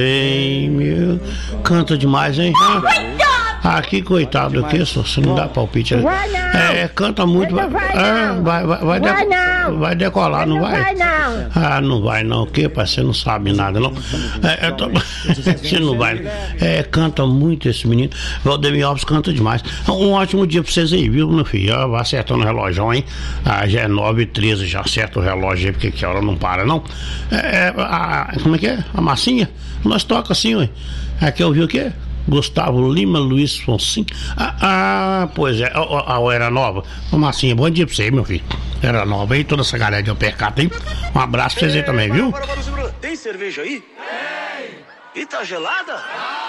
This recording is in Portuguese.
Ei, meu, canta demais, hein? Que coitado do que, só? Você não dá palpite, né? Vai não. Canta muito. Vai decolar, não vai? Vai não. Não vai não, o que, pai? Você não sabe nada, não. Você não vai. Canta muito esse menino. Valdemir Alves canta demais. Um ótimo dia pra vocês aí, viu, meu filho? Vai acertando o relógio, hein? Já é 9h13, já acerta o relógio aí, porque que hora não para, não. Como é que é? A massinha? Nós toca assim, ué. Aqui eu vi o quê? Gustavo Lima, Luiz Fonsin. Pois é, a Era Nova. Uma massinha, bom dia pra você, meu filho. Era Nova aí, toda essa galera de Alpercata, hein? Um abraço pra vocês aí também, viu? Tem cerveja aí? Tem! E tá gelada?